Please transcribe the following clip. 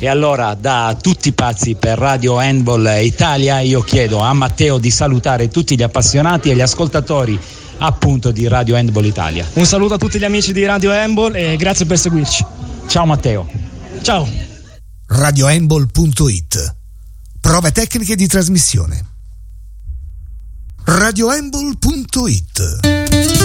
E allora, da tutti i pazzi per Radio Handball Italia, io chiedo a Matteo di salutare tutti gli appassionati e gli ascoltatori appunto di Radio Handball Italia. Un saluto a tutti gli amici di Radio Handball e grazie per seguirci. Ciao Matteo. Ciao. RadioHandball.it. Prove tecniche di trasmissione. RadioHandball.it.